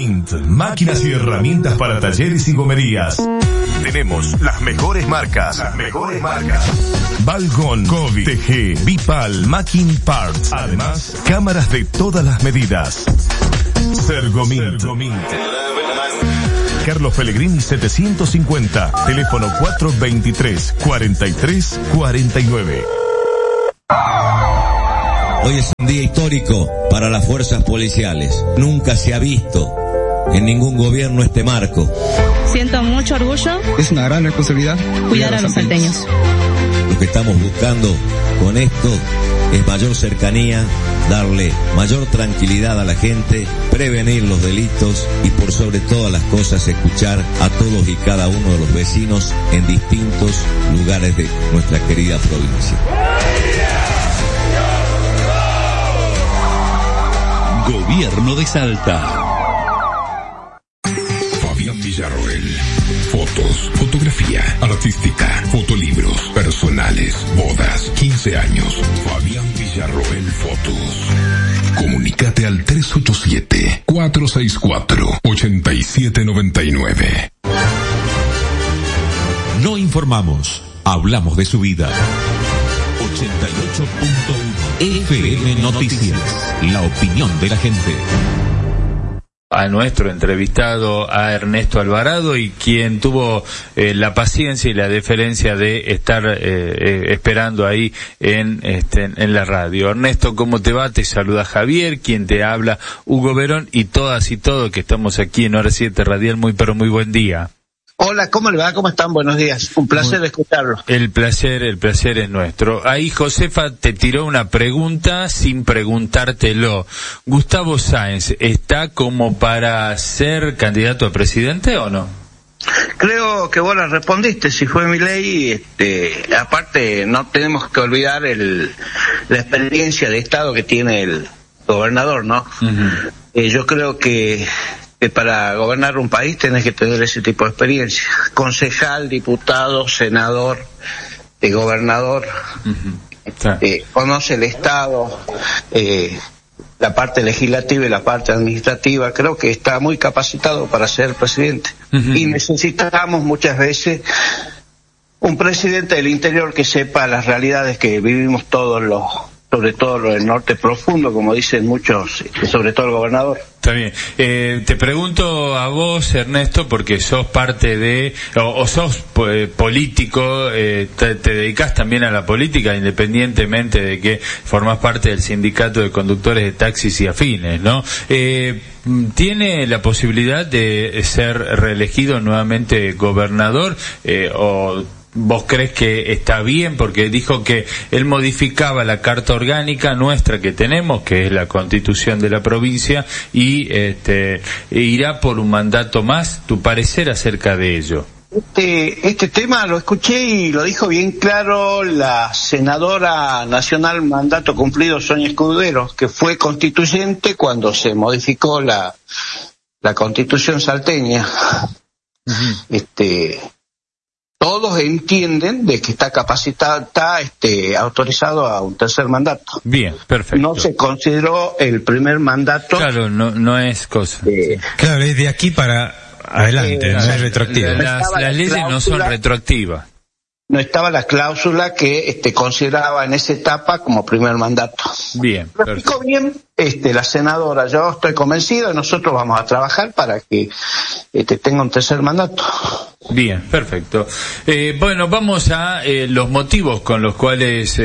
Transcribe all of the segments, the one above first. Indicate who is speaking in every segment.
Speaker 1: Sergomint, máquinas y herramientas para talleres y gomerías. Tenemos las mejores marcas. Balgon, Kovi, TG, Bipal, Macking Parts. Además, cámaras de todas las medidas. Sergomint. Carlos Pellegrini 750, teléfono 423-4349.
Speaker 2: Hoy es un día histórico para las fuerzas policiales. Nunca se ha visto en ningún gobierno este marco.
Speaker 3: Siento mucho orgullo.
Speaker 4: Es una gran responsabilidad
Speaker 3: cuidar a los salteños.
Speaker 2: Lo que estamos buscando con esto es mayor cercanía, darle mayor tranquilidad a la gente, prevenir los delitos y por sobre todas las cosas escuchar a todos y cada uno de los vecinos en distintos lugares de nuestra querida provincia.
Speaker 5: Gobierno de Salta.
Speaker 6: Fabián Villarroel. Fotos, fotografía, artística, fotolibros, personales, bodas, 15 años. Fabián Villarroel Fotos. Comunícate al 387-464-8799.
Speaker 5: No informamos, hablamos de su vida. 88.1 FM Noticias, la opinión de la gente.
Speaker 7: A nuestro entrevistado, a Ernesto Alvarado, y quien tuvo la paciencia y la deferencia de estar esperando ahí en la radio. Ernesto, ¿cómo te va? Te saluda Javier, quien te habla, Hugo Verón, y todas y todos que estamos aquí en Hora 7 Radial. Muy buen día.
Speaker 8: Hola, ¿cómo le va? ¿Cómo están? Buenos días. Un placer escucharlo.
Speaker 7: El placer es nuestro. Ahí Josefa te tiró una pregunta sin preguntártelo. ¿Gustavo Sáenz está como para ser candidato a presidente o no?
Speaker 8: Creo que vos la respondiste. Si fue Milei, aparte no tenemos que olvidar la experiencia de Estado que tiene el gobernador, ¿no? Uh-huh. Yo creo que para gobernar un país tenés que tener ese tipo de experiencia. Concejal, diputado, senador, gobernador, conoce el Estado, la parte legislativa y la parte administrativa. Creo que está muy capacitado para ser presidente. Uh-huh. Y necesitamos muchas veces un presidente del interior que sepa las realidades que vivimos sobre todo lo del norte profundo, como dicen muchos, sobre todo el gobernador.
Speaker 7: Está bien. Te pregunto a vos, Ernesto, porque sos parte o sos político, te dedicás también a la política, independientemente de que formás parte del sindicato de conductores de taxis y afines, ¿no? ¿Tiene la posibilidad de ser reelegido nuevamente gobernador, o vos crees que está bien? Porque dijo que él modificaba la carta orgánica nuestra que tenemos, que es la Constitución de la provincia, y irá por un mandato más. ¿Tu parecer acerca de ello?
Speaker 8: Este tema lo escuché y lo dijo bien claro la senadora nacional mandato cumplido, Sonia Escudero, que fue constituyente cuando se modificó la Constitución salteña. Uh-huh. Todos entienden de que está capacitado, está autorizado a un tercer mandato.
Speaker 7: Bien, perfecto.
Speaker 8: No se consideró el primer mandato.
Speaker 7: Claro, no es cosa. Sí.
Speaker 9: Claro, es de aquí para adelante, no es retroactiva.
Speaker 7: Las leyes no son retroactivas.
Speaker 8: No estaba la cláusula que consideraba en esa etapa como primer mandato.
Speaker 7: Bien.
Speaker 8: Lo explicó bien la senadora. Yo estoy convencido y nosotros vamos a trabajar para que tenga un tercer mandato.
Speaker 7: Bien, perfecto. Bueno, vamos a los motivos con los cuales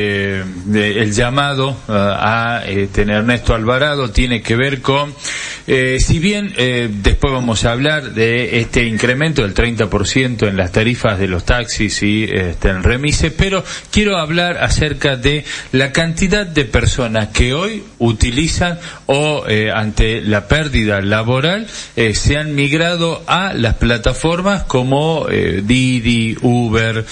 Speaker 7: el llamado a Ernesto Alvarado tiene que ver con, si bien después vamos a hablar de este incremento del 30% en las tarifas de los taxis y en remises, pero quiero hablar acerca de la cantidad de personas que hoy utilizan o ante la pérdida laboral se han migrado a las plataformas como Didi, Uber,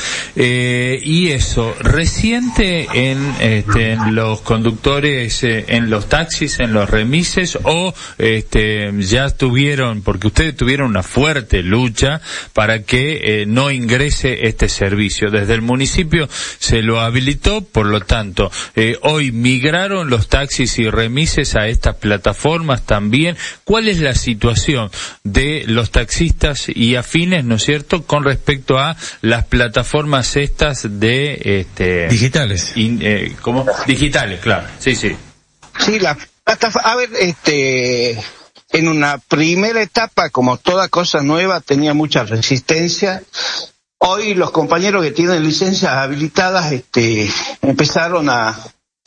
Speaker 7: y eso resiente en los conductores, en los taxis, en los remises, o ya tuvieron, porque ustedes tuvieron una fuerte lucha para que no ingrese este servicio. Desde el municipio se lo habilitó, por lo tanto, hoy migraron los taxis y remises a estas plataformas también. ¿Cuál es la situación de los taxistas y afines, ¿no es cierto?, con respecto a las plataformas estas de
Speaker 9: digitales?
Speaker 7: ¿Cómo? Digitales, claro. Sí. Sí,
Speaker 8: la plataforma, a ver, en una primera etapa, como toda cosa nueva, tenía mucha resistencia. Hoy los compañeros que tienen licencias habilitadas, empezaron a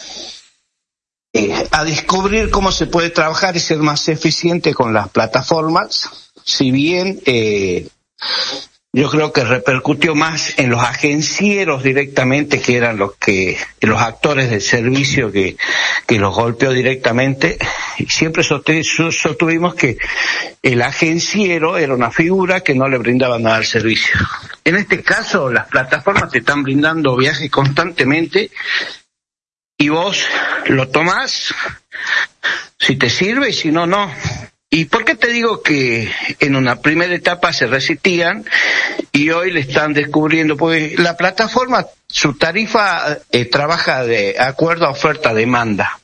Speaker 8: descubrir cómo se puede trabajar y ser más eficiente con las plataformas. Si bien yo creo que repercutió más en los agencieros directamente, que eran los actores del servicio que los golpeó directamente. Y siempre sostuvimos que el agenciero era una figura que no le brindaba nada al servicio. En este caso, las plataformas te están brindando viajes constantemente y vos lo tomás si te sirve y si no, no. ¿Y por qué te digo que en una primera etapa se resistían y hoy le están descubriendo? Porque la plataforma, su tarifa trabaja de acuerdo a oferta-demanda.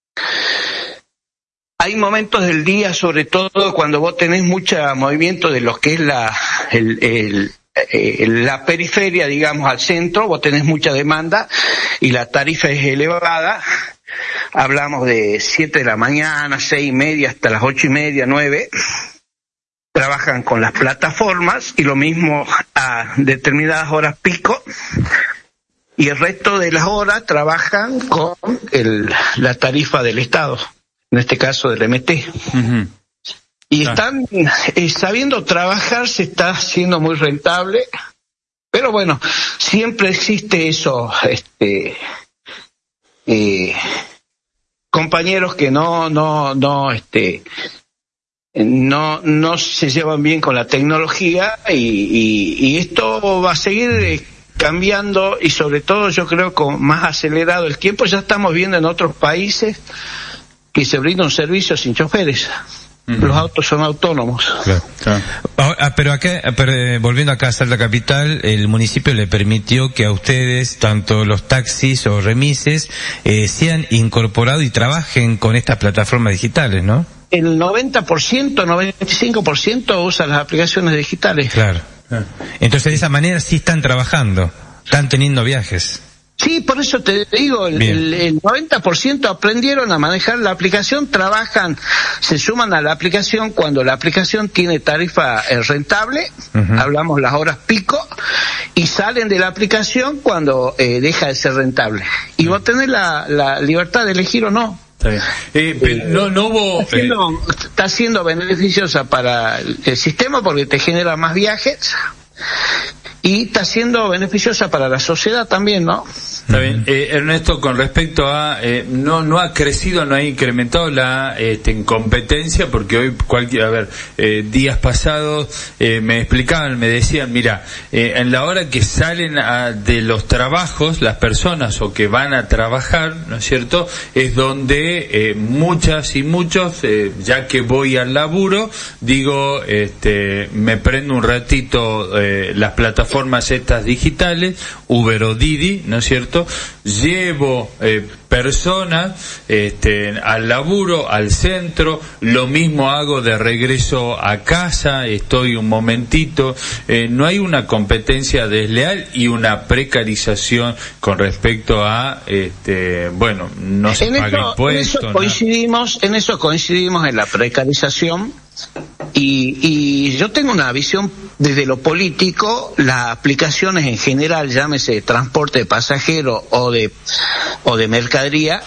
Speaker 8: Hay momentos del día, sobre todo cuando vos tenés mucho movimiento de lo que es la periferia, digamos, al centro, vos tenés mucha demanda y la tarifa es elevada. Hablamos de 7 de la mañana, 6:30 hasta las 8:30, 9. Trabajan con las plataformas y lo mismo a determinadas horas pico. Y el resto de las horas trabajan con la tarifa del Estado, en este caso del MT. Uh-huh. Y están sabiendo trabajar, se está haciendo muy rentable, pero bueno, siempre existe eso, compañeros que no se llevan bien con la tecnología y esto va a seguir cambiando y sobre todo yo creo con más acelerado el tiempo. Ya estamos viendo en otros países que se brinda un servicio sin choferes. Uh-huh. Los autos son autónomos.
Speaker 9: Claro. Pero volviendo acá a Salta Capital, el municipio le permitió que a ustedes, tanto los taxis o remises, sean incorporados y trabajen con estas plataformas digitales, ¿no?
Speaker 8: El 90%, 95% usan las aplicaciones digitales.
Speaker 9: Claro. Entonces de esa manera sí están trabajando, están teniendo viajes.
Speaker 8: Sí, por eso te digo, el 90% aprendieron a manejar la aplicación, trabajan, se suman a la aplicación cuando la aplicación tiene tarifa rentable, uh-huh. Hablamos las horas pico, y salen de la aplicación cuando deja de ser rentable. Y vos tenés la libertad de elegir o no.
Speaker 7: Está bien. No hubo...
Speaker 8: Está siendo beneficiosa para el sistema porque te genera más viajes. Y está siendo beneficiosa para la sociedad también, ¿no?
Speaker 7: Está bien. Ernesto, con respecto a no ha crecido, no ha incrementado la incompetencia, porque hoy días pasados me explicaban, me decían, mira, en la hora que salen de los trabajos las personas o que van a trabajar, ¿no es cierto?, es donde muchas y muchos, ya que voy al laburo, digo, me prendo un ratito las plataformas estas digitales, Uber o Didi, ¿no es cierto?, llevo personas al laburo, al centro, lo mismo hago de regreso a casa, estoy un momentito, no hay una competencia desleal y una precarización con respecto a, no se paga impuestos.
Speaker 8: En eso coincidimos en la precarización. Y yo tengo una visión desde lo político. Las aplicaciones en general, llámese transporte de pasajeros o de mercadería,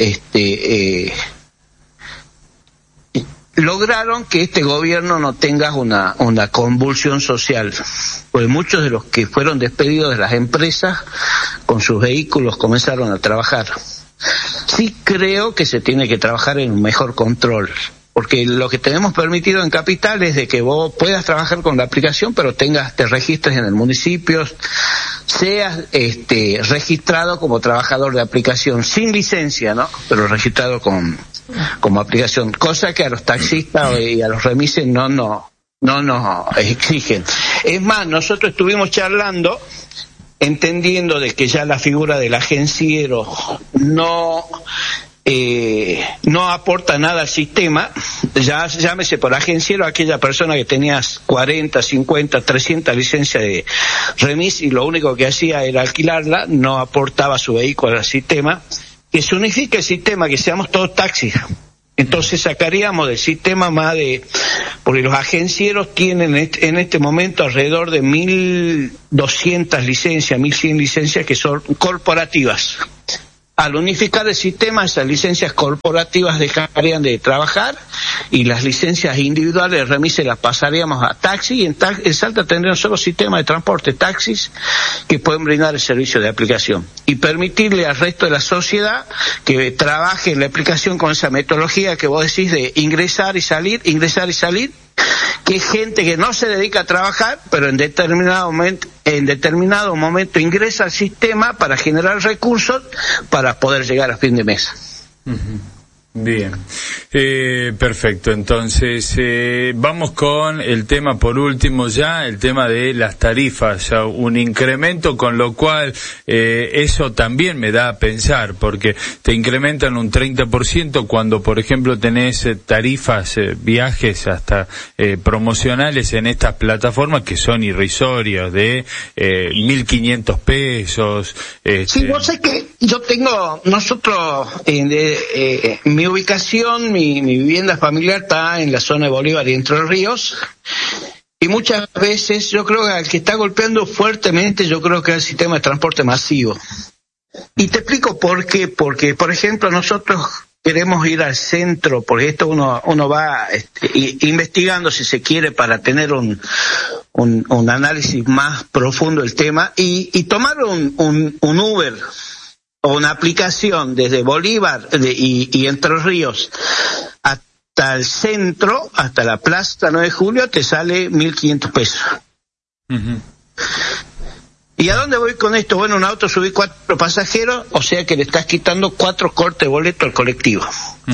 Speaker 8: lograron que este gobierno no tenga una convulsión social, pues muchos de los que fueron despedidos de las empresas con sus vehículos comenzaron a trabajar. Sí creo que se tiene que trabajar en un mejor control, porque lo que tenemos permitido en Capital es de que vos puedas trabajar con la aplicación, pero te registres en el municipio, seas registrado como trabajador de aplicación sin licencia, ¿no? Pero registrado con como aplicación, cosa que a los taxistas y a los remises no nos exigen. Es más, nosotros estuvimos charlando, entendiendo de que ya la figura del agenciero no aporta nada al sistema, ya llámese por agenciero aquella persona que tenía 40, 50, 300 licencias de remis y lo único que hacía era alquilarla, no aportaba su vehículo al sistema, que se unifique el sistema, que seamos todos taxis. Entonces sacaríamos del sistema más porque los agencieros tienen en este momento alrededor de 1.200 licencias, 1.100 licencias que son corporativas. Al unificar el sistema, esas licencias corporativas dejarían de trabajar y las licencias individuales de remises las pasaríamos a taxi y en Salta tendría un solo sistema de transporte, taxis, que pueden brindar el servicio de aplicación y permitirle al resto de la sociedad que trabaje en la aplicación con esa metodología que vos decís de ingresar y salir, que es gente que no se dedica a trabajar, pero en determinado momento ingresa al sistema para generar recursos para poder llegar a fin de mes.
Speaker 7: Bien, perfecto. Entonces vamos con el tema por último ya, el tema de las tarifas, ya un incremento, con lo cual eso también me da a pensar, porque te incrementan un 30% cuando, por ejemplo, tenés tarifas, viajes hasta promocionales en estas plataformas que son irrisorios, de 1.500 pesos.
Speaker 8: Sí, vos sabés que nosotros mi ubicación, mi vivienda familiar está en la zona de Bolívar y Entre Ríos, y muchas veces yo creo que al que está golpeando fuertemente, yo creo que es el sistema de transporte masivo. Y te explico por qué, porque por ejemplo nosotros queremos ir al centro, porque esto uno va investigando si se quiere para tener un análisis más profundo del tema, y tomar un Uber o una aplicación desde Bolívar y Entre Ríos hasta el centro, hasta la Plaza 9 de Julio, te sale 1.500 pesos. Uh-huh. ¿Y a dónde voy con esto? Bueno, un auto subí 4 pasajeros, o sea que le estás quitando 4 cortes de boleto al colectivo.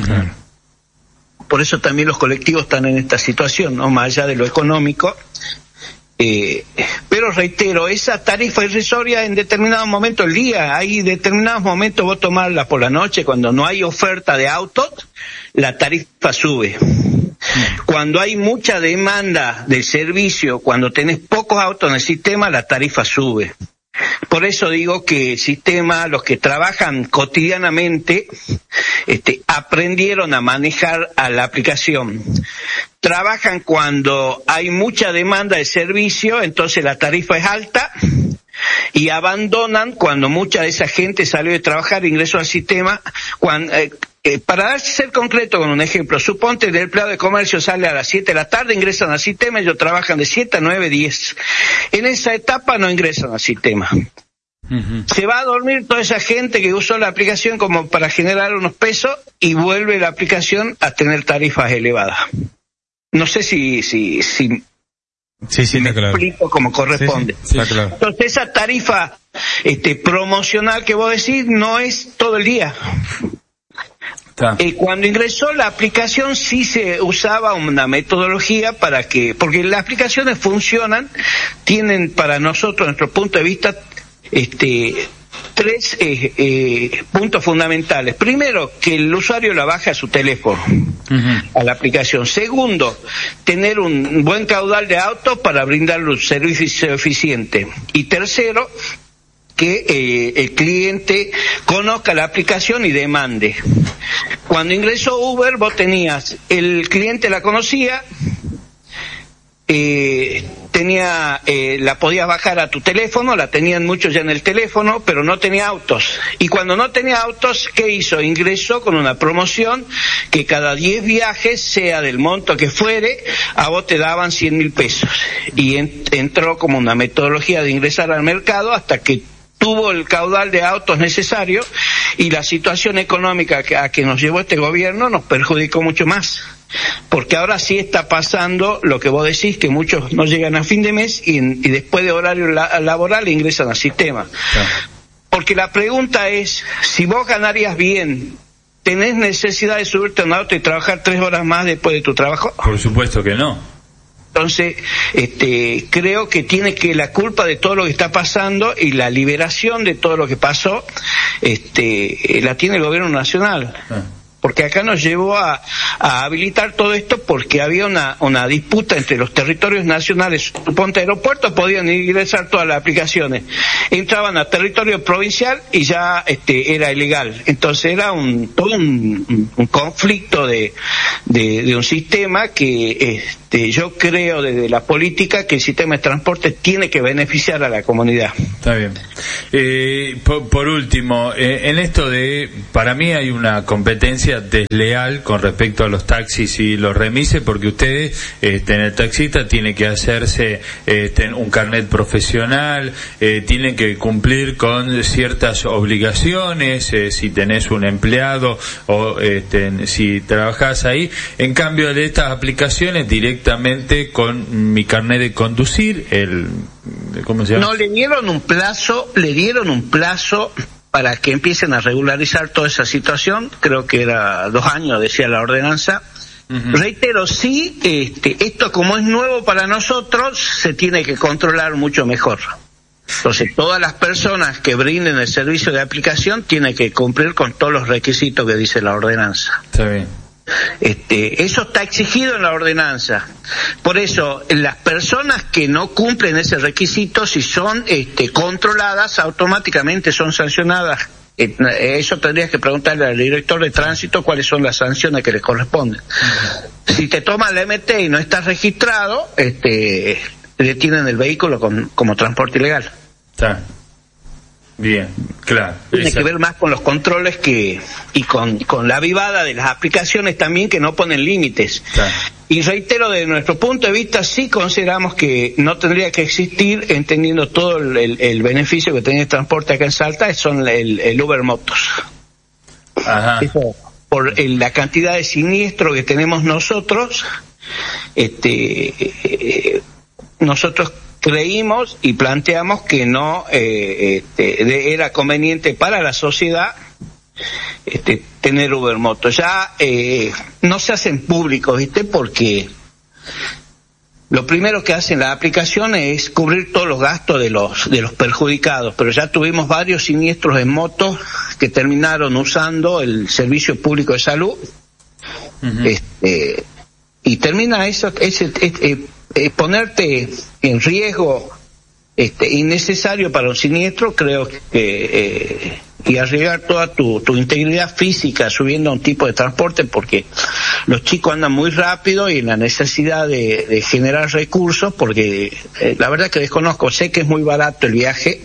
Speaker 8: Uh-huh. Por eso también los colectivos están en esta situación, ¿no? Más allá de lo económico. Pero reitero, esa tarifa irrisoria en determinados momentos del día, hay determinados momentos vos tomarla por la noche, cuando no hay oferta de autos, la tarifa sube. Cuando hay mucha demanda del servicio, cuando tenés pocos autos en el sistema, la tarifa sube. Por eso digo que el sistema, los que trabajan cotidianamente, aprendieron a manejar a la aplicación. Trabajan cuando hay mucha demanda de servicio, entonces la tarifa es alta, y abandonan cuando mucha de esa gente salió de trabajar e ingresó al sistema. Para ser concreto con un ejemplo, suponte el empleado de comercio sale a las 7 de la tarde, ingresan al sistema, ellos trabajan de 7 a 9, 10. En esa etapa no ingresan al sistema. Uh-huh. Se va a dormir toda esa gente que usó la aplicación como para generar unos pesos y vuelve la aplicación a tener tarifas elevadas. No sé si me explico como corresponde. Sí, está claro. Entonces esa tarifa promocional que vos decís no es todo el día. Cuando ingresó la aplicación sí se usaba una metodología porque las aplicaciones funcionan, tienen para nosotros, nuestro punto de vista, 3 puntos fundamentales. Primero, que el usuario la baje a su teléfono, uh-huh, a la aplicación. Segundo, tener un buen caudal de autos para brindarle un servicio eficiente. Y tercero, que el cliente conozca la aplicación y demande. Cuando ingresó Uber, vos tenías, el cliente la conocía, la podías bajar a tu teléfono, la tenían muchos ya en el teléfono, pero no tenía autos. Y cuando no tenía autos, ¿qué hizo? Ingresó con una promoción que cada 10 viajes, sea del monto que fuere, a vos te daban 100.000 pesos. Y entró como una metodología de ingresar al mercado hasta que tuvo el caudal de autos necesario, y la situación económica a que nos llevó este gobierno nos perjudicó mucho más. Porque ahora sí está pasando lo que vos decís, que muchos no llegan a fin de mes y después de horario laboral ingresan al sistema. Porque la pregunta es, si vos ganarías bien ¿tenés necesidad de subirte a un auto y trabajar 3 horas más después de tu trabajo?
Speaker 7: Por supuesto que no.
Speaker 8: Entonces, creo que la culpa de todo lo que está pasando y la liberación de todo lo que pasó, la tiene el gobierno nacional. Porque acá nos llevó a habilitar todo esto porque había una disputa entre los territorios nacionales. Suponte aeropuertos podían ingresar todas las aplicaciones. Entraban a territorio provincial y ya era ilegal. Entonces era todo un conflicto de un sistema que yo creo desde la política que el sistema de transporte tiene que beneficiar a la comunidad.
Speaker 7: Está bien. Por último, en esto para mí hay una competencia desleal con respecto a los taxis y los remises, porque ustedes, en el taxista tiene que hacerse un carnet profesional, tienen que cumplir con ciertas obligaciones, si tenés un empleado o si trabajás ahí. En cambio de estas aplicaciones, directamente con mi carnet de conducir, ¿cómo se llama?
Speaker 8: No, le dieron un plazo para que empiecen a regularizar toda esa situación. Creo que era 2 años, decía la ordenanza. Uh-huh. Reitero, sí, esto como es nuevo para nosotros, se tiene que controlar mucho mejor. Entonces, todas las personas que brinden el servicio de aplicación tienen que cumplir con todos los requisitos que dice la ordenanza.
Speaker 7: Está bien.
Speaker 8: Eso está exigido en la ordenanza. Por eso, las personas que no cumplen ese requisito, si son controladas, automáticamente son sancionadas. Eso tendrías que preguntarle al director de tránsito cuáles son las sanciones que les corresponden. Uh-huh. Si te toman la MT y no estás registrado, detienen el vehículo como transporte ilegal.
Speaker 7: Está bien, claro.
Speaker 8: Tiene que ver más con los controles y con la avivada de las aplicaciones también, que no ponen límites. Claro. Y reitero, desde nuestro punto de vista, sí consideramos que no tendría que existir, entendiendo todo el beneficio que tiene el transporte acá en Salta, son el Uber Motos.
Speaker 7: Ajá.
Speaker 8: Eso, por la cantidad de siniestro que tenemos nosotros, nosotros creímos y planteamos que no era conveniente para la sociedad tener Uber Moto. Ya no se hacen públicos, porque lo primero que hacen las aplicaciones es cubrir todos los gastos de los perjudicados, pero ya tuvimos varios siniestros en motos que terminaron usando el servicio público de salud. Uh-huh. Y termina eso, ponerte en riesgo innecesario para un siniestro, creo que y arriesgar toda tu integridad física subiendo a un tipo de transporte, porque los chicos andan muy rápido y en la necesidad de generar recursos, porque la verdad que desconozco, sé que es muy barato el viaje,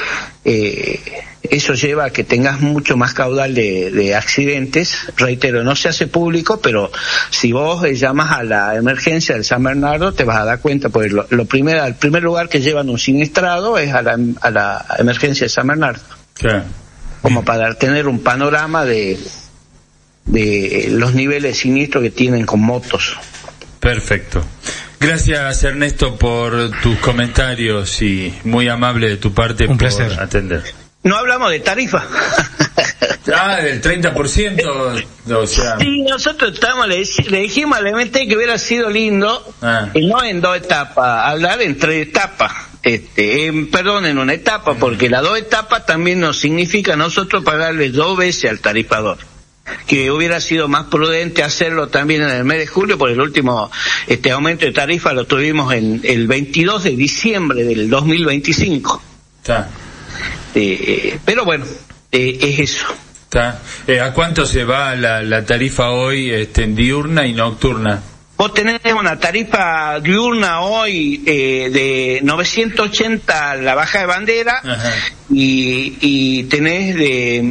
Speaker 8: eso lleva a que tengas mucho más caudal de accidentes. Reitero, no se hace público, pero si vos llamas a la emergencia del San Bernardo te vas a dar cuenta, porque el primer lugar que llevan un siniestrado es a la emergencia de San Bernardo.
Speaker 7: Claro.
Speaker 8: Como para tener un panorama de los niveles de siniestro que tienen con motos.
Speaker 7: Perfecto. Gracias, Ernesto, por tus comentarios y muy amable de tu parte.
Speaker 9: Un
Speaker 7: por
Speaker 9: placer
Speaker 7: atender.
Speaker 8: No hablamos de tarifa.
Speaker 7: Del 30%, o sea.
Speaker 8: Sí, nosotros le dijimos al MT que hubiera sido lindo, no en 2 etapas, hablar en 3 etapas. En una etapa, porque las 2 etapas también nos significa a nosotros pagarle 2 veces al tarifador. Que hubiera sido más prudente hacerlo también en el mes de julio, porque el último aumento de tarifa lo tuvimos en el 22 de diciembre del 2025.
Speaker 7: Está.
Speaker 8: Pero bueno, es eso.
Speaker 7: Está. ¿A cuánto se va la tarifa hoy diurna y nocturna?
Speaker 8: Vos tenés una tarifa diurna hoy de 980 la baja de bandera. Ajá. Y tenés de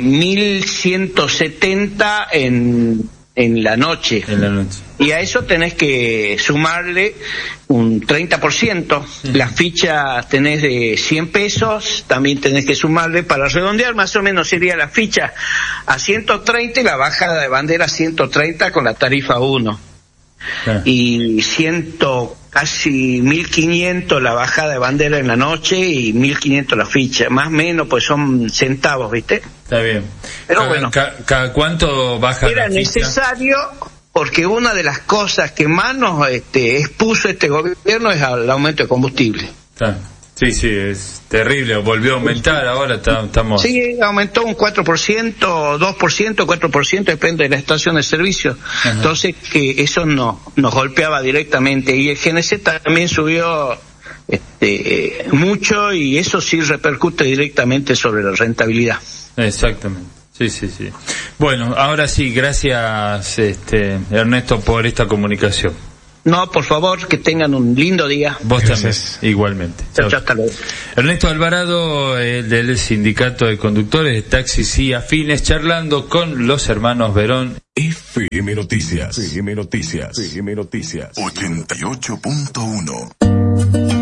Speaker 8: 1170 en la noche. En la noche. Y a eso tenés que sumarle un 30%. La ficha tenés de 100 pesos, también tenés que sumarle, para redondear más o menos sería la ficha a 130 y la baja de bandera a 130 con la tarifa 1. Y 114 casi 1.500 la bajada de bandera en la noche y 1.500 la ficha, más o menos, pues son centavos, ¿viste?
Speaker 7: Está bien.
Speaker 8: Pero bueno,
Speaker 7: ¿cada cuánto baja
Speaker 8: era
Speaker 7: la ficha?
Speaker 8: necesario, porque una de las cosas que más nos expuso este gobierno es al aumento de combustible.
Speaker 7: Sí, es terrible, volvió a aumentar, ahora estamos...
Speaker 8: Sí, aumentó un 4%, 2%, 4%, depende de la estación de servicio. Ajá. Entonces, que eso nos golpeaba directamente. Y el GNC también subió mucho, y eso sí repercute directamente sobre la rentabilidad.
Speaker 7: Exactamente. Sí. Bueno, ahora sí, gracias, Ernesto, por esta comunicación.
Speaker 8: No, por favor, que tengan un lindo día.
Speaker 7: Vos también, igualmente.
Speaker 8: Chao, hasta luego.
Speaker 7: Ernesto Alvarado, del Sindicato de Conductores de Taxis y Afines, charlando con los hermanos Verón.
Speaker 1: FM Noticias. 88.1.